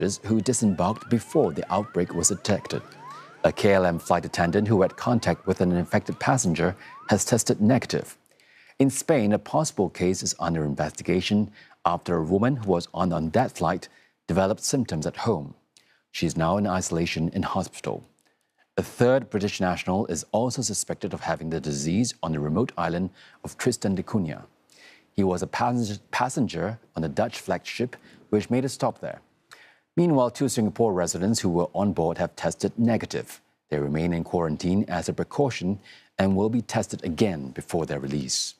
who disembarked before the outbreak was detected. A KLM flight attendant who had contact with an infected passenger has tested negative. In Spain, a possible case is under investigation after a woman who was on that flight developed symptoms at home. She is now in isolation in hospital. A third British national is also suspected of having the disease on the remote island of Tristan da Cunha. He was a passenger on a Dutch flagship which made a stop there. Meanwhile, 2 Singapore residents who were on board have tested negative. They remain in quarantine as a precaution and will be tested again before their release.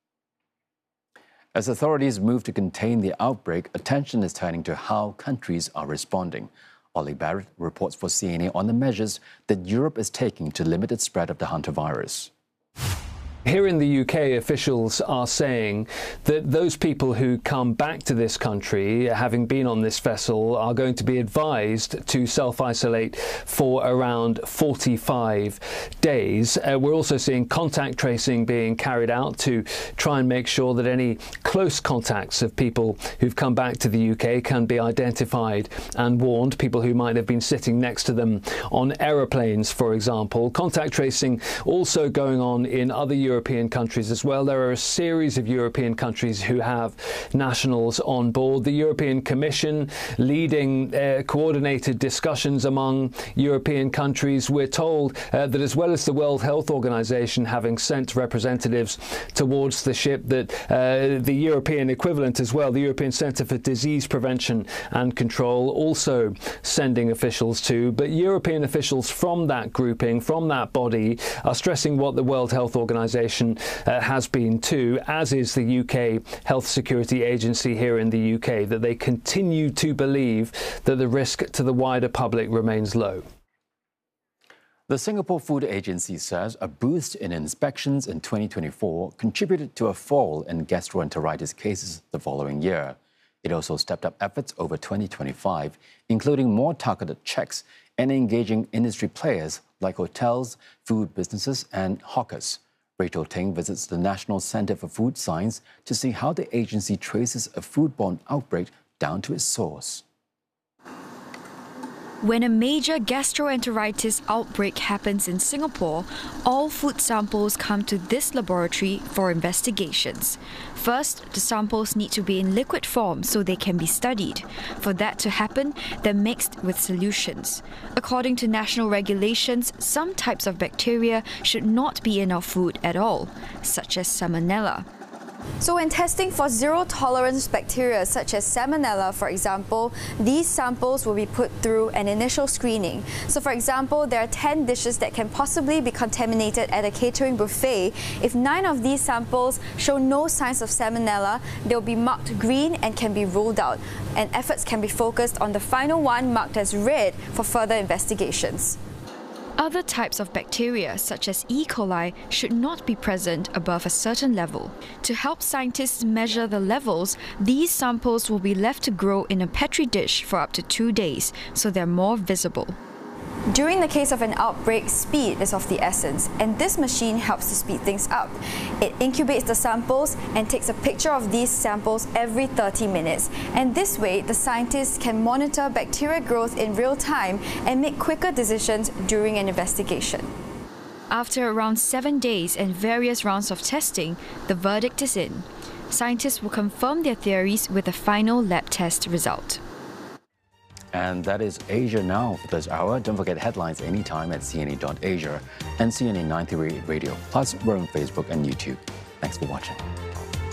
As authorities move to contain the outbreak, attention is turning to how countries are responding. Ollie Barrett reports for CNA on the measures that Europe is taking to limit the spread of the hantavirus. Here in the UK, officials are saying that those people who come back to this country, having been on this vessel, are going to be advised to self-isolate for around 45 days. We're also seeing contact tracing being carried out to try and make sure that any close contacts of people who've come back to the UK can be identified and warned, people who might have been sitting next to them on aeroplanes, for example. Contact tracing also going on in other European countries as well. There are a series of European countries who have nationals on board. The European Commission leading coordinated discussions among European countries. We're told that as well as the World Health Organization having sent representatives towards the ship, that the European equivalent as well, the European Centre for Disease Prevention and Control, also sending officials to. But European officials from that grouping, from that body, are stressing what the World Health Organization has been too, as is the UK Health Security Agency here in the UK, that they continue to believe that the risk to the wider public remains low. The Singapore Food Agency says a boost in inspections in 2024 contributed to a fall in gastroenteritis cases the following year. It also stepped up efforts over 2025, including more targeted checks and engaging industry players like hotels, food businesses and hawkers. Rachel Ting visits the National Centre for Food Science to see how the agency traces a foodborne outbreak down to its source. When a major gastroenteritis outbreak happens in Singapore, all food samples come to this laboratory for investigations. First, the samples need to be in liquid form so they can be studied. For that to happen, they're mixed with solutions. According to national regulations, some types of bacteria should not be in our food at all, such as Salmonella. So when testing for zero-tolerance bacteria such as Salmonella, for example, these samples will be put through an initial screening. So for example, there are 10 dishes that can possibly be contaminated at a catering buffet. If 9 of these samples show no signs of Salmonella, they'll be marked green and can be ruled out. And efforts can be focused on the final one marked as red for further investigations. Other types of bacteria, such as E. coli, should not be present above a certain level. To help scientists measure the levels, these samples will be left to grow in a petri dish for up to 2 days, so they're more visible. During the case of an outbreak, speed is of the essence, and this machine helps to speed things up. It incubates the samples and takes a picture of these samples every 30 minutes. And this way, the scientists can monitor bacteria growth in real time and make quicker decisions during an investigation. After around 7 days and various rounds of testing, the verdict is in. Scientists will confirm their theories with a final lab test result. And that is Asia Now for this hour. Don't forget headlines anytime at cna.asia and CNA 938 Radio. Plus, we're on Facebook and YouTube. Thanks for watching.